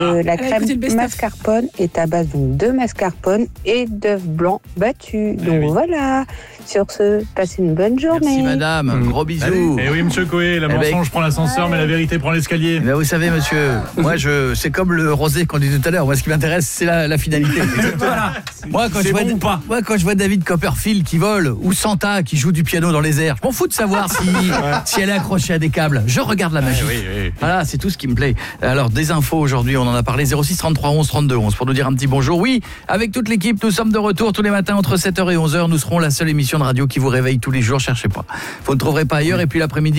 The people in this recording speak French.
La crème mascarpone est à base de mascarpone et d'œufs blancs battus. Donc voilà. Sur ce, passez une bonne journée. Merci madame, gros bisous. Eh oui monsieur Coé, la mensonge prend l'ascenseur mais la vérité prend l'escalier. Ben vous savez monsieur, moi c'est comme le rosé qu'on dit tout à l'heure. Moi ce qui m'intéresse c'est la finalité. Voilà. Moi quand je vois David Copperfield qui vole ou Santa qui joue du piano dans les airs, je m'en fous de savoir si elle est accrochée à des câbles. Je regarde la magie. Oui. Voilà, c'est tout ce qui me plaît. Alors des infos aujourd'hui, on en a parlé, 06 33 11 32 11 pour nous dire un petit bonjour. Oui, avec toute l'équipe, nous sommes de retour tous les matins entre 7h et 11h. Nous serons la seule émission de radio qui vous réveille tous les jours, cherchez pas. Vous ne trouverez pas ailleurs et puis l'après-midi